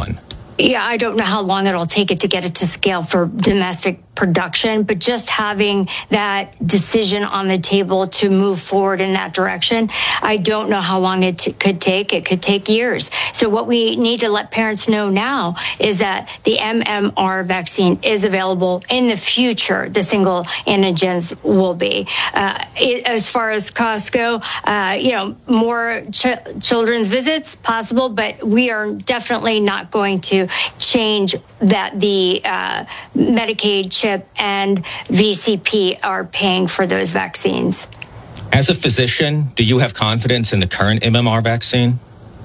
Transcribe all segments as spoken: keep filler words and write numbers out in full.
one? Yeah, I don't know how long it'll take it to get it to scale for domestic production, but just having that decision on the table to move forward in that direction, I don't know how long it t- could take. It could take years. So what we need to let parents know now is that the M M R vaccine is available in the future. The single antigens will be. Uh, it, as far as costs go, uh, you know, more ch- children's visits possible, but we are definitely not going to change that the uh, Medicaid chip and V C P are paying for those vaccines. As a physician, do you have confidence in the current M M R vaccine?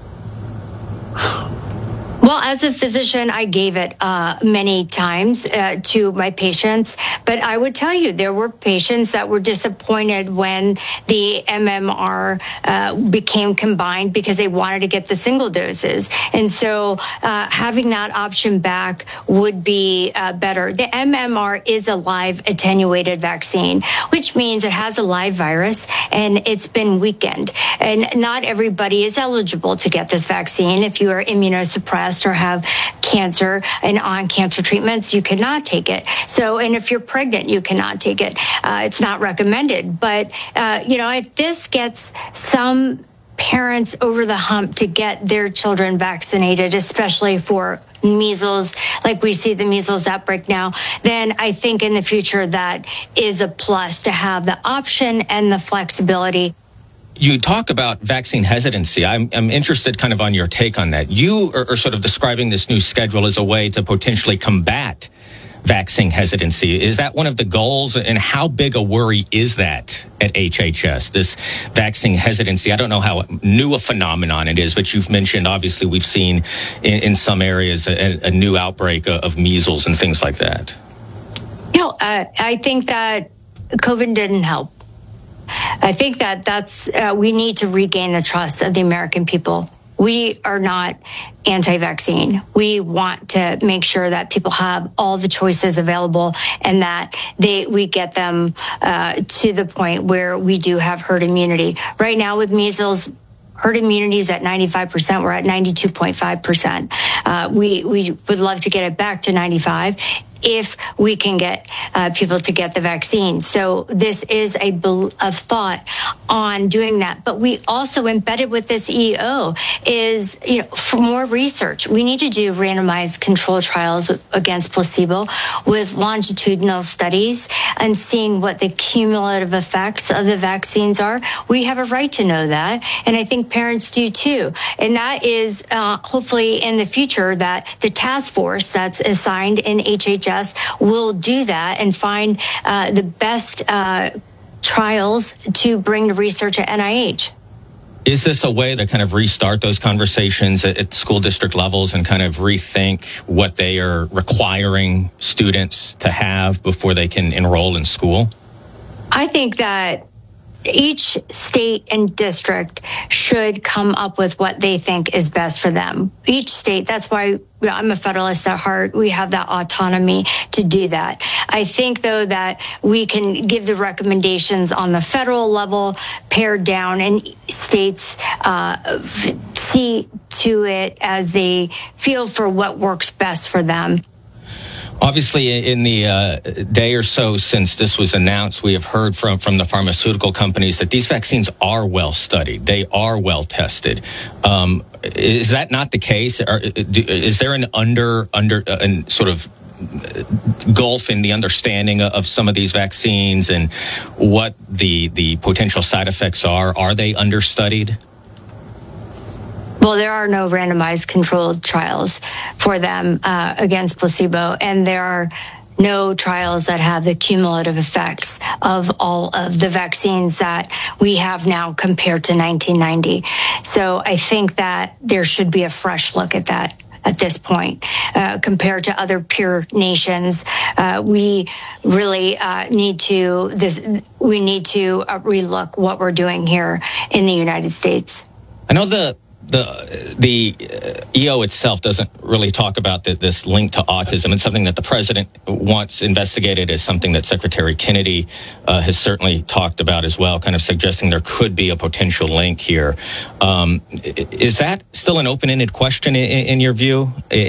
Well, as a physician, I gave it uh, many times uh, to my patients, but I would tell you there were patients that were disappointed when the M M R uh, became combined because they wanted to get the single doses. And so uh, having that option back would be uh, better. The M M R is a live attenuated vaccine, which means it has a live virus and it's been weakened. And not everybody is eligible to get this vaccine. If you are immunosuppressed or have cancer and on cancer treatments, you cannot take it. So, and if you're pregnant, you cannot take it. Uh, it's not recommended. But, uh, you know, if this gets some parents over the hump to get their children vaccinated, especially for measles, like we see the measles outbreak now, then I think in the future that is a plus to have the option and the flexibility. You talk about vaccine hesitancy. I'm, I'm interested kind of on your take on that. You are, are sort of describing this new schedule as a way to potentially combat vaccine hesitancy. Is that one of the goals? And how big a worry is that at H H S, this vaccine hesitancy? I don't know how new a phenomenon it is, but you've mentioned, obviously, we've seen in, in some areas a, a new outbreak of, of measles and things like that. You know, uh, I think that COVID didn't help. I think that that's uh, we need to regain the trust of the American people. We are not anti-vaccine. We want to make sure that people have all the choices available and that they we get them uh, to the point where we do have herd immunity. Right now with measles, herd immunity is at ninety-five percent. We're at ninety-two point five percent. Uh, we, we would love to get it back to ninety-five if we can get uh, people to get the vaccine. So this is a, bel- a thought on doing that. But we also embedded with this E O is, you know, for more research. We need to do randomized control trials against placebo with longitudinal studies and seeing what the cumulative effects of the vaccines are. We have a right to know that. And I think parents do too. And that is uh, hopefully in the future that the task force that's assigned in H H S will do that and find uh, the best uh, trials to bring to research at N I H. Is this a way to kind of restart those conversations at, at school district levels and kind of rethink what they are requiring students to have before they can enroll in school? I think that each state and district should come up with what they think is best for them. Each state, that's why I'm a Federalist at heart. We have that autonomy to do that. I think, though, that we can give the recommendations on the federal level, pared down, and states uh, see to it as they feel for what works best for them. Obviously, in the uh, day or so since this was announced, we have heard from, from the pharmaceutical companies that these vaccines are well studied. They are well tested. Um, is that not the case? Are, is there an under under uh, an sort of gulf in the understanding of some of these vaccines and what the the potential side effects are? Are they understudied? Well, there are no randomized controlled trials for them uh, against placebo, and there are no trials that have the cumulative effects of all of the vaccines that we have now compared to nineteen ninety. So I think that there should be a fresh look at that at this point. Uh, compared to other peer nations, uh, we really uh, need to this. We need to uh, relook what we're doing here in the United States. I know the. The the E O itself doesn't really talk about the, this link to autism. It's something that the president wants investigated, as something that Secretary Kennedy uh, has certainly talked about as well, kind of suggesting there could be a potential link here. Um, is that still an open-ended question in, in your view?